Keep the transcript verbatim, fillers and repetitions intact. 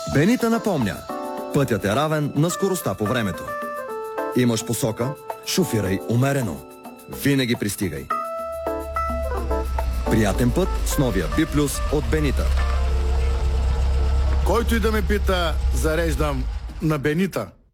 Бенита напомня. Пътят е равен на скоростта по времето. Имаш посока, шофирай умерено. Винаги пристигай. Приятен път с новия Би Плюс от Бенита. Който и да ме пита, зареждам на Бенита.